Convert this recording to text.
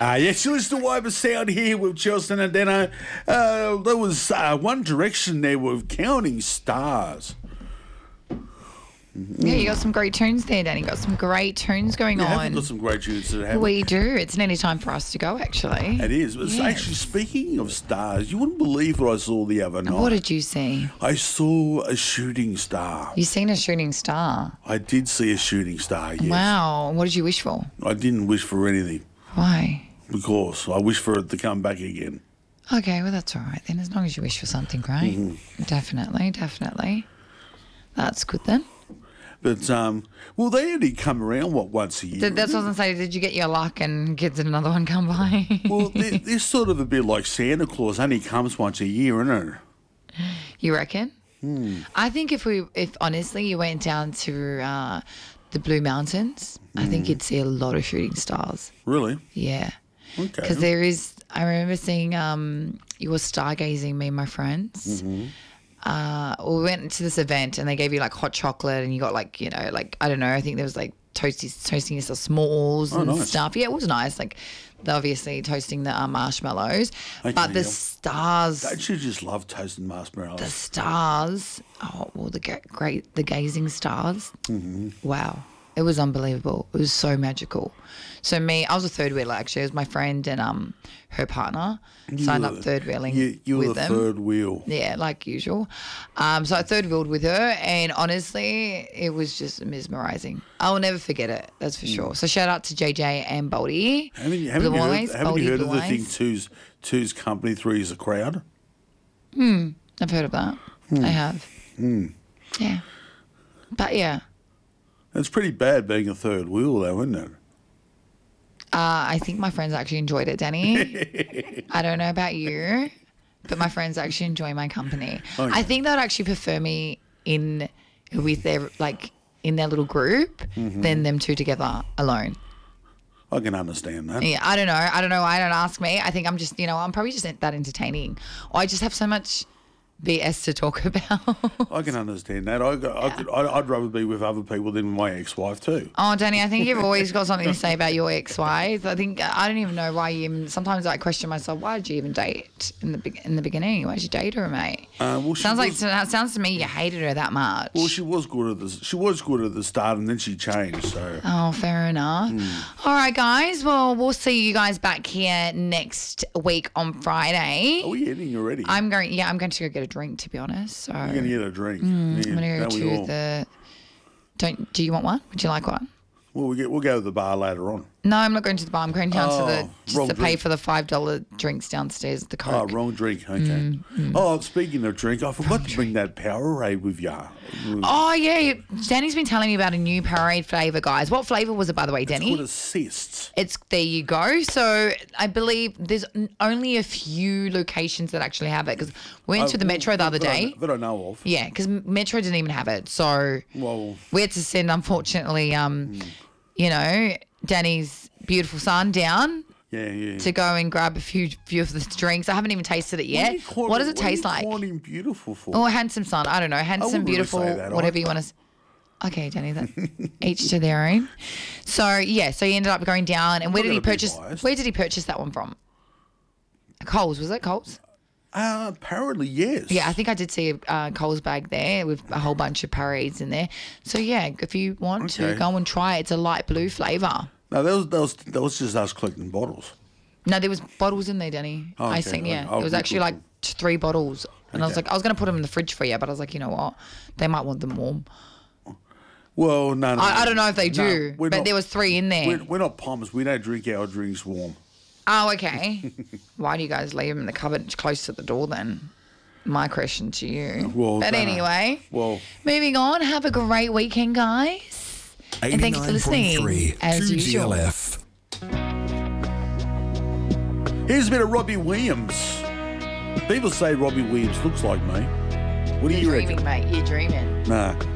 Yes, you listen to Wiper Sound here with Chelsea and Deno. There was One Direction there with Counting Stars. Yeah, you got some great tunes there, Danny. Got some great tunes going Yeah, on. haven't got some great tunes that have. We do. It's nearly time for us to go, actually. It is. But actually, speaking of stars, you wouldn't believe what I saw the other night. What did you see? I saw a shooting star. You seen a shooting star? I did see a shooting star, yes. Wow. What did you wish for? I didn't wish for anything Why? because I wish for it to come back again. Okay, well, that's all right then. As long as you wish for something great. Mm-hmm. Definitely. That's good then. But, well, they only come around, once a year? That's what I was going to say. Did you get your luck and did another one come by? Well, they're sort of a bit like Santa Claus. Only comes once a year, isn't it? You reckon? I think if honestly you went down to the Blue Mountains, I think you'd see a lot of shooting stars. Really? Yeah. Okay. Because there is, I remember seeing, you were stargazing, me and my friends. We went to this event and they gave you like hot chocolate and you got like, I don't know, I think there was like toasting yourself s'mores and stuff. Yeah, it was nice. Like they're obviously toasting the marshmallows. Okay, but the stars. Don't you just love toasting marshmallows? The stars. Oh, well, the gazing stars. Wow. It was unbelievable. It was so magical. So I was a third wheeler actually. It was my friend and her partner signed up third wheeling you with were the them. third wheel. Yeah, like usual. So I third wheeled with her, and honestly, it was just mesmerising. I'll never forget it. That's for sure. So shout out to JJ and Boldy. Haven't you heard of the thing two's company, three's a crowd? I've heard of that. I have. Yeah. But yeah. It's pretty bad being a third wheel, though, isn't it? I think my friends actually enjoyed it, Danny. I don't know about you, but my friends actually enjoy my company. Okay. I think they'd actually prefer me in their little group than them two together alone. I can understand that. Yeah, I don't know. I don't ask me. I think I'm just, I'm probably just that entertaining. Or I just have so much BS to talk about. I can understand that. I'd rather be with other people than my ex-wife too. Oh, Danny, I think you've always got something to say about your ex-wife. I don't even know why you. Sometimes I question myself. Why did you even date in the beginning? Why did you date her, mate? Sounds to me you hated her that much. Well, she was good at the start, and then she changed. So. Oh, fair enough. All right, guys. Well, we'll see you guys back here next week on Friday. Are we eating already? I'm going to go get a drink, to be honest. So you're going to get a drink. I'm going to go to the. Do you want one? Would you like one? Well, we'll go to the bar later on. No, I'm not going to the bar. I'm going down to pay drink. for the $5 drinks downstairs at the Coke. Oh, wrong drink. Okay. Oh, speaking of drink, I forgot to bring that Powerade with you. Oh, yeah. Danny's been telling me about a new Powerade flavour, guys. What flavour was it, by the way, Danny? It's called Assists. There you go. So I believe there's only a few locations that actually have it because we went to the Metro the other day. That I know of. Yeah, because Metro didn't even have it. So we had to send, unfortunately, Danny's beautiful son down. Yeah. To go and grab a few of the drinks. I haven't even tasted it yet. What does it taste like? What are you calling him beautiful for? Oh, handsome son. I don't know. Handsome, beautiful, whatever you want to. Okay, Danny. That each to their own. So yeah. So he ended up going down. And where did he purchase that one from? Coles, was it Coles? Apparently, yes. Yeah, I think I did see a Coles bag there with a whole bunch of Powerades in there. So yeah, if you want to go and try it, it's a light blue flavour. No, that was just us collecting bottles. No, there was bottles in there, Danny. Oh, okay. I think, yeah. It was actually like 3 bottles. And I was like, I was going to put them in the fridge for you, but I was like, you know what? They might want them warm. Well, no. I don't know if they do, but there was 3 in there. We're not pommers. We don't drink our drinks warm. Oh, okay. Why do you guys leave them in the cupboard close to the door then? My question to you. But anyway, moving on. Have a great weekend, guys. And thank you for listening, as usual. GLF. Here's a bit of Robbie Williams. People say Robbie Williams looks like me. What do you reckon? You're dreaming, mate. You're dreaming. Nah.